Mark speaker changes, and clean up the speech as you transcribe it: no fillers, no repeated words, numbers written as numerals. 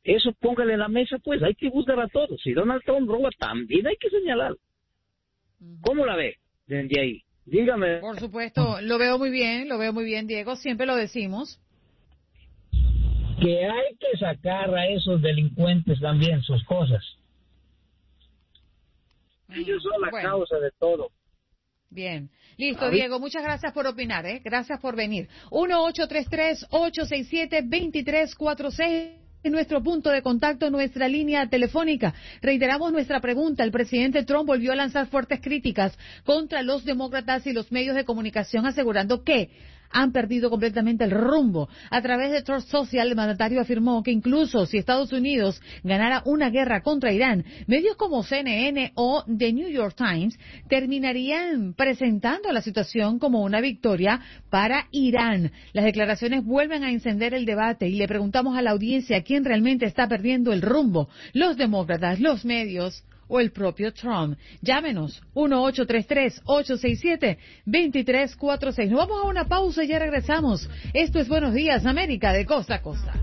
Speaker 1: Eso póngale en la mesa, pues, hay que juzgar a todos. Si Donald Trump roba, también hay que señalar. ¿Cómo la ve desde ahí? Dígame.
Speaker 2: Por supuesto, lo veo muy bien, Diego, siempre lo decimos.
Speaker 1: Que hay que sacar a esos delincuentes también sus cosas. Ellos son la causa de todo.
Speaker 2: Bien. Listo, Diego, muchas gracias por opinar, ¿eh? Gracias por venir. 1-833-867-2346 es nuestro punto de contacto, nuestra línea telefónica. Reiteramos nuestra pregunta. El presidente Trump volvió a lanzar fuertes críticas contra los demócratas y los medios de comunicación, asegurando que han perdido completamente el rumbo. A través de Truth Social, el mandatario afirmó que incluso si Estados Unidos ganara una guerra contra Irán, medios como CNN o The New York Times terminarían presentando la situación como una victoria para Irán. Las declaraciones vuelven a encender el debate y le preguntamos a la audiencia quién realmente está perdiendo el rumbo, los demócratas, los medios o el propio Trump. Llámenos 1-833-867-2346. Nos vamos a una pausa y ya regresamos. Esto es Buenos Días América, de costa a costa.